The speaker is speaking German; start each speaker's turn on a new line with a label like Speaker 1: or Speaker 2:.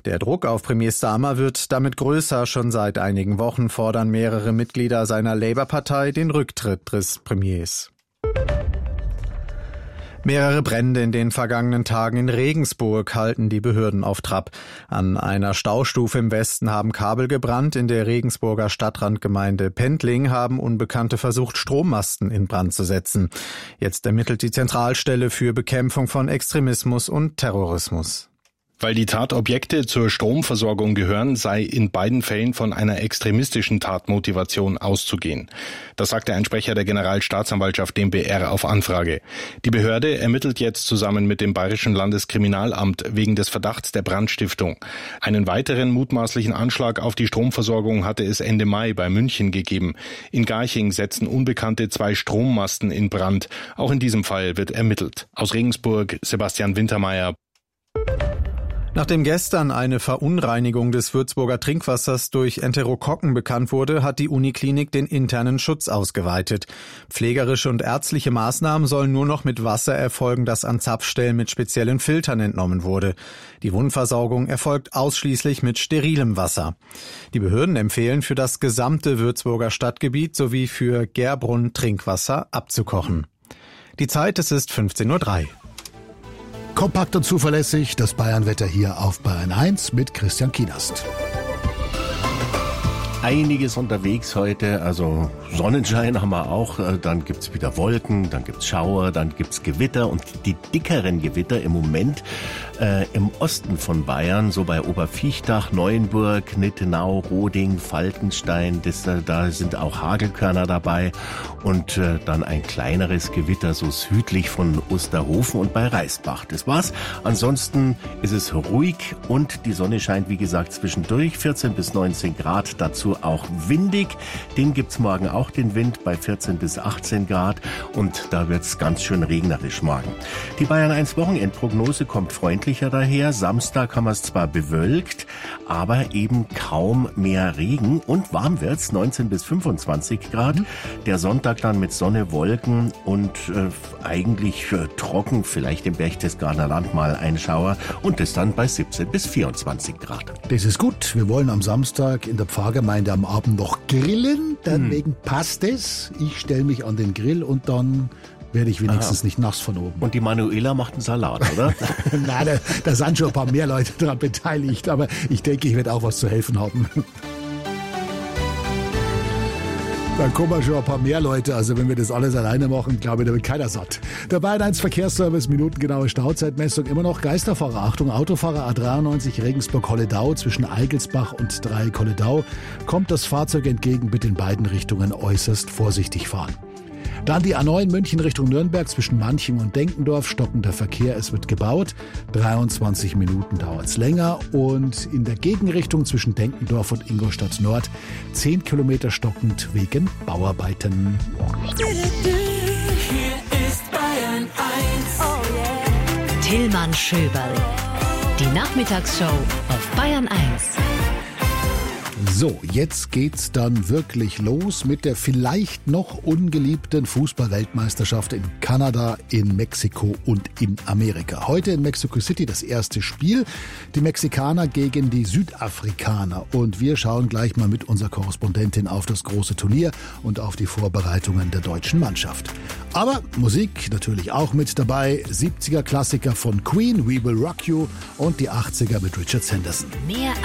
Speaker 1: Der Druck auf Premier Starmer wird damit größer. Schon seit einigen Wochen fordern mehrere Mitglieder seiner Labour-Partei den Rücktritt des Premiers. Mehrere Brände in den vergangenen Tagen in Regensburg halten die Behörden auf Trab. An einer Staustufe im Westen haben Kabel gebrannt. In der Regensburger Stadtrandgemeinde Pendling haben Unbekannte versucht, Strommasten in Brand zu setzen. Jetzt ermittelt die Zentralstelle für Bekämpfung von Extremismus und Terrorismus.
Speaker 2: Weil die Tatobjekte zur Stromversorgung gehören, sei in beiden Fällen von einer extremistischen Tatmotivation auszugehen. Das sagte ein Sprecher der Generalstaatsanwaltschaft dem BR auf Anfrage. Die Behörde ermittelt jetzt zusammen mit dem Bayerischen Landeskriminalamt wegen des Verdachts der Brandstiftung. Einen weiteren mutmaßlichen Anschlag auf die Stromversorgung hatte es Ende Mai bei München gegeben. In Garching setzten Unbekannte 2 Strommasten in Brand. Auch in diesem Fall wird ermittelt. Aus Regensburg, Sebastian Wintermeyer.
Speaker 1: Nachdem gestern eine Verunreinigung des Würzburger Trinkwassers durch Enterokokken bekannt wurde, hat die Uniklinik den internen Schutz ausgeweitet. Pflegerische und ärztliche Maßnahmen sollen nur noch mit Wasser erfolgen, das an Zapfstellen mit speziellen Filtern entnommen wurde. Die Wundversorgung erfolgt ausschließlich mit sterilem Wasser. Die Behörden empfehlen, für das gesamte Würzburger Stadtgebiet sowie für Gerbrunn Trinkwasser abzukochen. Die Zeit, es ist 15:03 Uhr.
Speaker 3: Kompakt und zuverlässig, das Bayernwetter hier auf Bayern 1 mit Christian Kienast.
Speaker 4: Einiges unterwegs heute, also Sonnenschein haben wir auch, dann gibt's wieder Wolken, dann gibt's Schauer, dann gibt's Gewitter und die dickeren Gewitter im Moment im Osten von Bayern, so bei Oberviechtach, Neuenburg, Nittenau, Roding, Falkenstein, da sind auch Hagelkörner dabei und dann ein kleineres Gewitter so südlich von Osterhofen und bei Reisbach. Das war's. Ansonsten ist es ruhig und die Sonne scheint, wie gesagt, zwischendurch 14 bis 19 Grad, dazu auch windig. Den gibt's morgen auch, den Wind, bei 14 bis 18 Grad und da wird's ganz schön regnerisch morgen. Die Bayern 1 Wochenendprognose kommt freundlicher daher. Samstag haben wir es zwar bewölkt, aber eben kaum mehr Regen und warm wird's, 19 bis 25 Grad. Der Sonntag dann mit Sonne, Wolken und eigentlich trocken, vielleicht im Berchtesgadener Land mal ein Schauer und das dann bei 17 bis 24 Grad.
Speaker 3: Das ist gut. Wir wollen am Samstag in der Pfarrgemeinde am Abend noch grillen. Deswegen passt es. Ich stelle mich an den Grill und dann werde ich wenigstens nicht nass von oben.
Speaker 4: Und die Manuela macht einen Salat, oder?
Speaker 3: Nein, da sind schon ein paar mehr Leute daran beteiligt, aber ich denke, ich werde auch was zu helfen haben. Dann kommen schon ein paar mehr Leute, also wenn wir das alles alleine machen, glaube ich, da wird keiner satt. Der Bayern 1 Verkehrsservice, minutengenaue Stauzeitmessung, immer noch Geisterfahrer. Achtung, Autofahrer A93 Regensburg-Holledau zwischen Eigelsbach und Dreieck-Holledau. Kommt das Fahrzeug entgegen, bitte in beiden Richtungen äußerst vorsichtig fahren. Dann die A9 München Richtung Nürnberg zwischen Manching und Denkendorf, stockender Verkehr, es wird gebaut. 23 Minuten dauert's länger und in der Gegenrichtung zwischen Denkendorf und Ingolstadt Nord 10 Kilometer stockend wegen Bauarbeiten.
Speaker 5: Hier ist Bayern 1. Oh yeah.
Speaker 6: Tillmann Schöberl. Die Nachmittagsshow auf Bayern 1.
Speaker 3: So, jetzt geht's dann wirklich los mit der vielleicht noch ungeliebten Fußball-Weltmeisterschaft in Kanada, in Mexiko und in Amerika. Heute in Mexico City das erste Spiel. Die Mexikaner gegen die Südafrikaner. Und wir schauen gleich mal mit unserer Korrespondentin auf das große Turnier und auf die Vorbereitungen der deutschen Mannschaft. Aber Musik natürlich auch mit dabei. 70er Klassiker von Queen, We Will Rock You und die 80er mit Richard Sanderson.
Speaker 6: Mehr